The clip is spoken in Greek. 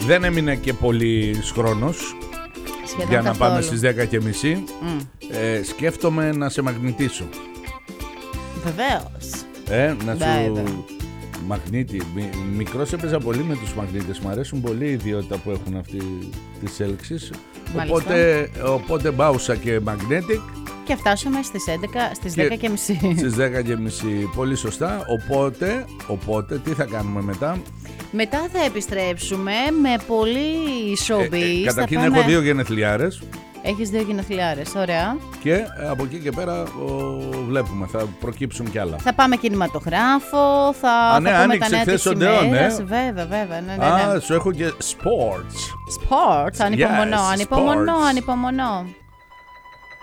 Δεν έμεινε και πολύ χρόνος για να πάμε στις 10:30. Σκέφτομαι να σε μαγνητήσω. Βεβαίως. Να σου... Μαγνήτη. Μικρός έπαιζα πολύ με τους μαγνήτες. Μου αρέσουν πολύ η ιδιότητα που έχουν αυτοί τις έλξεις. Οπότε μπάουσα και magnetic. Και φτάσαμε στις 10:30. Στις 10:30, πολύ σωστά. Οπότε τι θα κάνουμε μετά? Μετά θα επιστρέψουμε με πολύ showbiz. Καταρχήν έχω 2 γενεθλιάρες. Έχεις 2 γενεθλιάρες, ωραία. Και από εκεί και πέρα βλέπουμε, θα προκύψουν κι άλλα. Θα πάμε κινηματογράφο, θα πούμε άνοιξε τα νέα της ημέρας. Βέβαια, ναι. Σου έχω και sports. Sports, ανυπομονώ.